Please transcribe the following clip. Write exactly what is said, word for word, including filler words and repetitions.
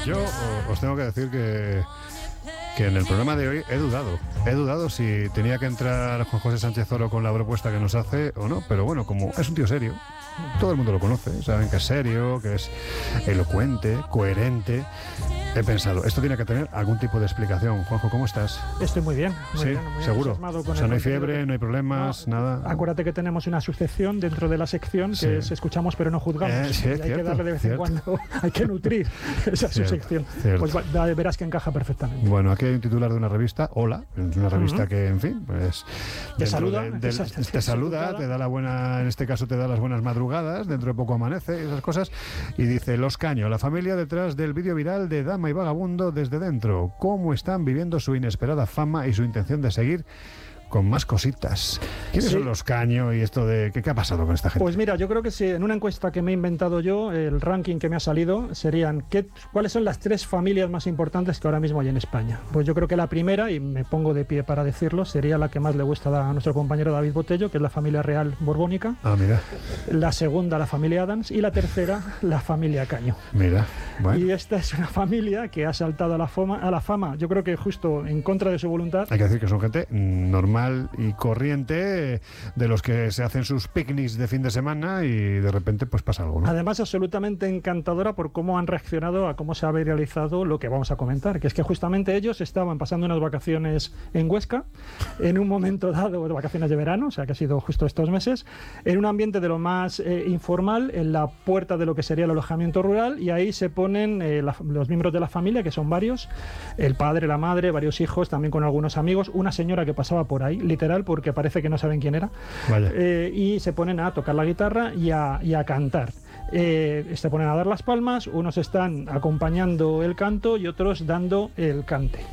Yo os tengo que decir que, que en el programa de hoy he dudado. He dudado si tenía que entrar Juan José Sánchez Oro con la propuesta que nos hace o no, pero bueno, como es un tío serio, todo el mundo lo conoce, saben que es serio, que es elocuente, coherente. He pensado, esto tiene que tener algún tipo de explicación. Juanjo, ¿cómo estás? Estoy muy bien. Muy sí, bien, muy seguro. Con o sea, no hay contenido. fiebre, no hay problemas, no, nada. Acuérdate que tenemos una sucesión dentro de la sección que Sí. es escuchamos pero no juzgamos. Eh, sí, y hay cierto, que darle de vez cierto. en cuando, hay que nutrir esa Cierto, subsección. cierto. Pues va, verás que encaja perfectamente. Bueno, aquí hay un titular de una revista, Hola, es una revista Uh-huh. que, en fin, pues Te dentro saluda, de- te del- sa- te saluda, te da la buena, en este caso te da las buenas madrugadas, dentro de poco amanece, esas cosas, y dice, Los Caño, la familia detrás del vídeo viral de Dama y Vagabundo desde dentro, cómo están viviendo su inesperada fama y su intención de seguir con más cositas. ¿Quiénes Sí. son Los Caño y esto de qué, qué ha pasado con esta gente? Pues mira, yo creo que si en una encuesta que me he inventado yo, el ranking que me ha salido serían ¿qué, cuáles son las tres familias más importantes que ahora mismo hay en España. Pues yo creo que la primera, y me pongo de pie para decirlo, sería la que más le gusta a nuestro compañero David Botello, que es la familia real borbónica. Ah, mira, La segunda, la familia Adams, y la tercera, la familia Caño. mira, bueno. Y esta es una familia que ha saltado a la fama, a la fama, yo creo que justo en contra de su voluntad. Hay que decir que son gente normal y corriente, de los que se hacen sus picnics de fin de semana y de repente pues pasa algo, ¿no? Además, absolutamente encantadora por cómo han reaccionado a cómo se ha viralizado lo que vamos a comentar, que es que justamente ellos estaban pasando unas vacaciones en Huesca, en un momento dado, de vacaciones de verano, o sea que ha sido justo estos meses, en un ambiente de lo más eh, informal, en la puerta de lo que sería el alojamiento rural, y ahí se ponen eh, la, los miembros de la familia, que son varios, el padre, la madre, varios hijos, también con algunos amigos, una señora que pasaba por ahí, literal, porque parece que no saben quién era. Vaya. Eh, y se ponen a tocar la guitarra y a, y a cantar. Eh, se ponen a dar las palmas, unos están acompañando el canto y otros dando el cante.